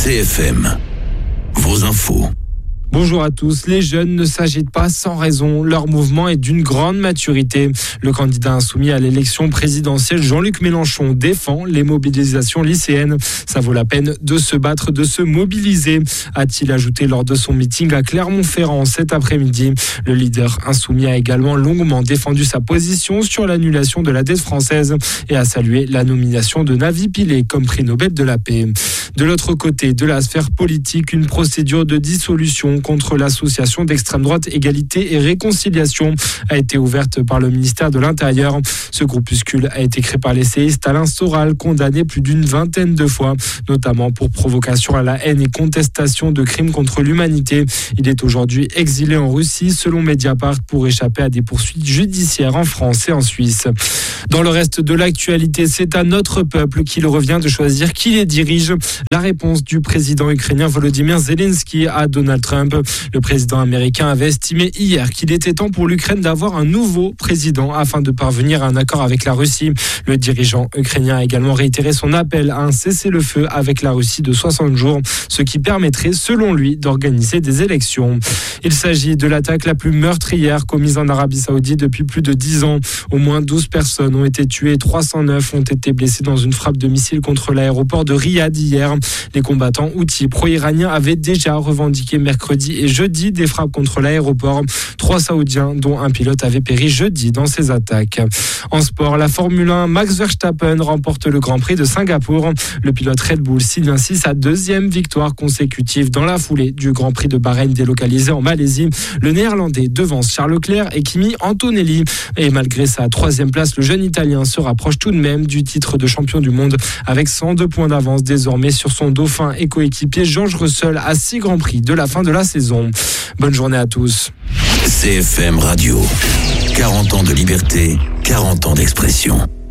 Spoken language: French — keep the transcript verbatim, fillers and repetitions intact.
C F M, vos infos. Bonjour à tous. Les jeunes ne s'agitent pas sans raison. Leur mouvement est d'une grande maturité. Le candidat insoumis à l'élection présidentielle, Jean-Luc Mélenchon, défend les mobilisations lycéennes. Ça vaut la peine de se battre, de se mobiliser, a-t-il ajouté lors de son meeting à Clermont-Ferrand cet après-midi. Le leader insoumis a également longuement défendu sa position sur l'annulation de la dette française et a salué la nomination de Navi Pillay comme prix Nobel de la paix. De l'autre côté de la sphère politique, une procédure de dissolution contre l'association d'extrême droite Égalité et Réconciliation a été ouverte par le ministère de l'Intérieur. Ce groupuscule a été créé par l'essayiste Alain Soral, condamné plus d'une vingtaine de fois, notamment pour provocation à la haine et contestation de crimes contre l'humanité. Il est aujourd'hui exilé en Russie, selon Mediapart, pour échapper à des poursuites judiciaires en France et en Suisse. Dans le reste de l'actualité, c'est à notre peuple qu'il revient de choisir qui les dirige. La réponse du président ukrainien Volodymyr Zelensky à Donald Trump. Le président américain avait estimé hier qu'il était temps pour l'Ukraine d'avoir un nouveau président afin de parvenir à un accord avec la Russie. Le dirigeant ukrainien a également réitéré son appel à un cessez-le-feu avec la Russie de soixante jours, ce qui permettrait, selon lui, d'organiser des élections. Il s'agit de l'attaque la plus meurtrière commise en Arabie Saoudite depuis plus de dix ans. Au moins douze personnes ont été tuées, trois cent neuf ont été blessées dans une frappe de missile contre l'aéroport de Riyad hier. Les combattants houthis pro-iraniens avaient déjà revendiqué mercredi et jeudi des frappes contre l'aéroport. Trois Saoudiens, dont un pilote, avaient péri jeudi dans ces attaques. En sport, la Formule un, Max Verstappen remporte le Grand Prix de Singapour. Le pilote Red Bull signe ainsi sa deuxième victoire consécutive dans la foulée du Grand Prix de Bahreïn délocalisé en Malaisie. Le Néerlandais devance Charles Leclerc et Kimi Antonelli. Et malgré sa troisième place, le jeune Italien se rapproche tout de même du titre de champion du monde avec cent deux points d'avance désormais sur son dauphin et coéquipier George Russell à six Grands Prix de la fin de la saison. Bonne journée à tous. C F M Radio, quarante ans de liberté, quarante ans d'expression.